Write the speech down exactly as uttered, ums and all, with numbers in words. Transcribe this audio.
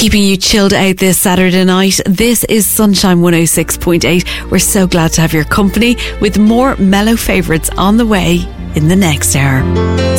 Keeping you chilled out this Saturday night. This is Sunshine one oh six point eight. We're so glad to have your company with more mellow favourites on the way in the next hour.